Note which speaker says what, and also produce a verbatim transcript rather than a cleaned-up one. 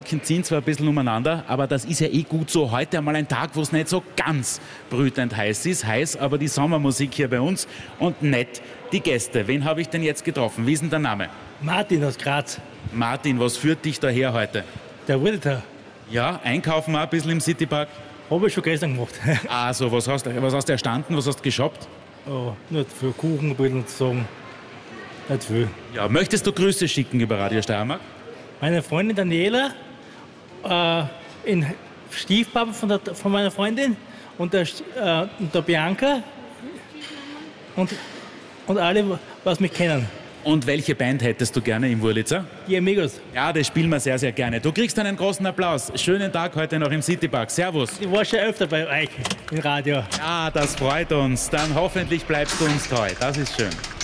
Speaker 1: Wölkchen ziehen zwar ein bisschen umeinander, aber das ist ja eh gut so. Heute einmal ein Tag, wo es nicht so ganz brütend heiß ist. Heiß aber die Sommermusik hier bei uns und nett die Gäste. Wen habe ich denn jetzt getroffen? Wie ist denn der Name?
Speaker 2: Martin aus Graz.
Speaker 1: Martin, was führt dich daher heute?
Speaker 2: Der wurde da.
Speaker 1: Ja, einkaufen auch ein bisschen im Citypark.
Speaker 2: Habe ich schon gestern gemacht.
Speaker 1: Also, was hast, was hast du erstanden? Was hast du geshoppt?
Speaker 2: Oh, nicht viel Kuchen, ein zu sagen. Nicht viel.
Speaker 1: Ja, möchtest du Grüße schicken über Radio Steiermark?
Speaker 2: Meine Freundin Daniela, äh, in Stiefpapa von, der, von meiner Freundin und der, äh, und der Bianca und, und alle, was mich kennen.
Speaker 1: Und welche Band hättest du gerne im Wurlitzer?
Speaker 2: Die Amigos.
Speaker 1: Ja, das spielen wir sehr, sehr gerne. Du kriegst einen großen Applaus. Schönen Tag heute noch im Citypark. Servus.
Speaker 2: Ich war schon öfter bei euch im Radio.
Speaker 1: Ja, das freut uns. Dann hoffentlich bleibst du uns treu. Das ist schön.